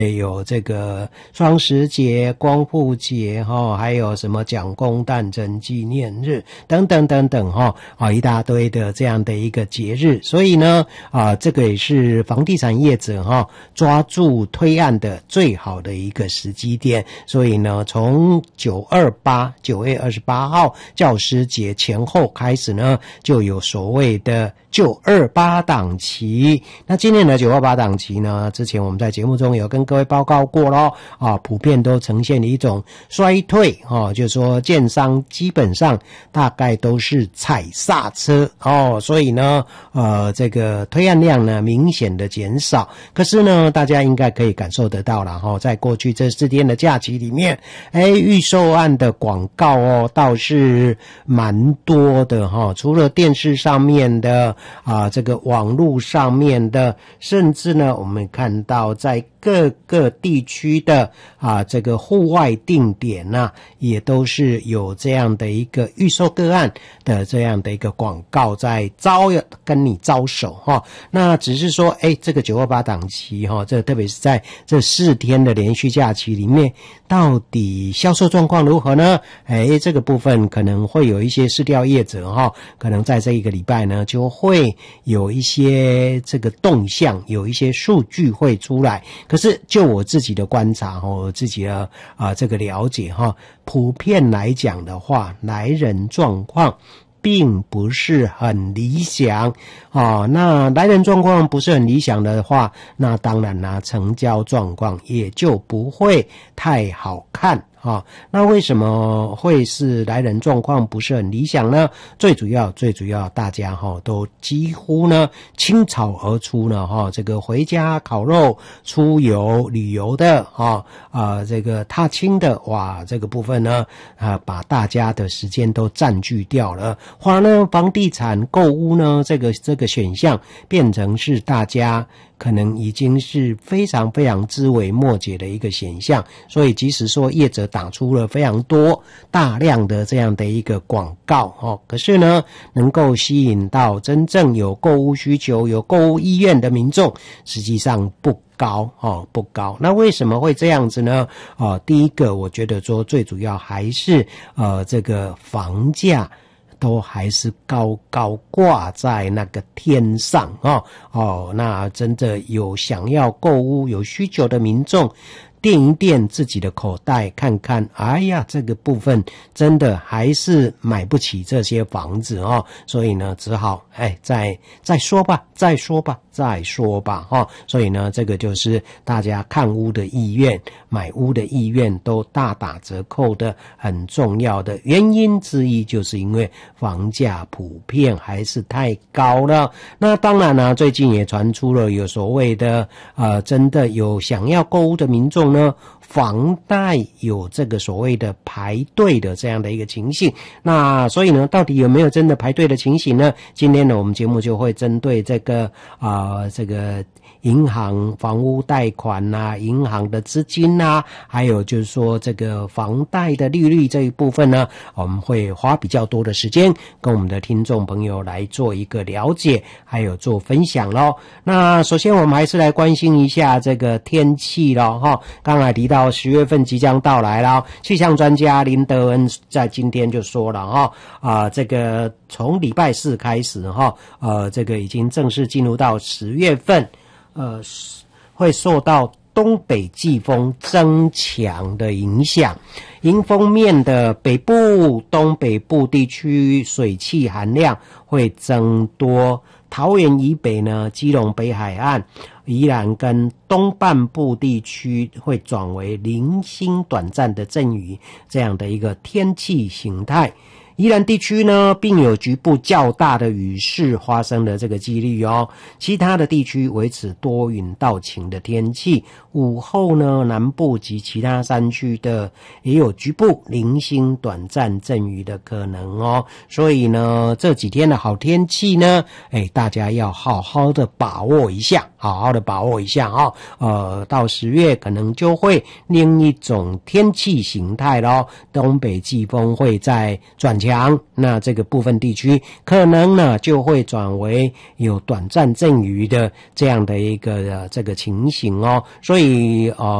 有这个双十节、光复节还有什么蒋公诞辰纪念日等等等等一大堆的这样的一个节日。所以呢这个也是房地产业者抓住推案的最好的一个时机点。所以呢从9月28号教师节前后开始呢，就有所谓的928档期。那今年的928档期呢，之前我们在节目中有跟各位报告过咯普遍都呈现一种衰退就是说建商基本上大概都是踩刹车所以呢这个推案量呢明显的减少。可是呢大家应该可以感受得到啦在过去这4天的假期里面预售案的广告倒是蛮多的除了电视上面的这个网络上面的，甚至呢我们看到在各个地区的这个户外定点也都是有这样的一个预售个案的这样的一个广告在跟你招手那只是说这个928档期这特别是在这4天的连续假期里面，到底销售状况如何呢？这个部分可能会有一些市调业者可能在这一个礼拜呢就会有一些这个动向，有一些数据会出来。可是就我自己的观察我自己的这个了解普遍来讲的话，来人状况并不是很理想那来人状况不是很理想的话，那当然啦成交状况也就不会太好看那为什么会是来人状况不是很理想呢？最主要大家都几乎呢倾巢而出呢这个回家烤肉、出游旅游的这个踏青的这个部分呢把大家的时间都占据掉了。反而呢房地产购屋呢这个选项变成是大家可能已经是非常非常枝微末节的一个现象。所以即使说业者打出了非常多大量的这样的一个广告可是呢能够吸引到真正有购屋需求、有购屋意愿的民众实际上不高。那为什么会这样子呢？第一个我觉得说最主要还是这个房价都还是高高挂在那个天上那真的有想要购屋有需求的民众垫一垫自己的口袋，看看这个部分真的还是买不起这些房子所以呢只好再说吧所以呢这个就是大家看屋的意愿、买屋的意愿都大打折扣的很重要的原因之一，就是因为房价普遍还是太高了。那当然最近也传出了有所谓的真的有想要购屋的民众呢，房贷有这个所谓的排队的这样的一个情形。那所以呢到底有没有真的排队的情形呢？今天呢我们节目就会针对这个银行房屋贷款银行的资金还有就是说这个房贷的利率这一部分呢，我们会花比较多的时间跟我们的听众朋友来做一个了解还有做分享咯。那首先我们还是来关心一下这个天气咯刚才提到10月份即将到来了，气象专家林德恩在今天就说了这个从礼拜4开始这个已经正式进入到10月份会受到东北季风增强的影响，迎风面的北部、东北部地区水汽含量会增多，桃园以北呢，基隆北海岸、宜兰跟东半部地区会转为零星短暂的阵雨这样的一个天气形态。宜兰地区呢，并有局部较大的雨势发生的这个几率其他的地区维持多云到晴的天气。午后呢，南部及其他山区的也有局部零星短暂阵雨的可能所以呢，这几天的好天气呢，大家要好好的把握一下到10月可能就会另一种天气形态咯，东北季风会在转强，那这个部分地区可能呢就会转为有短暂阵雨的这样的一个这个情形哦。所以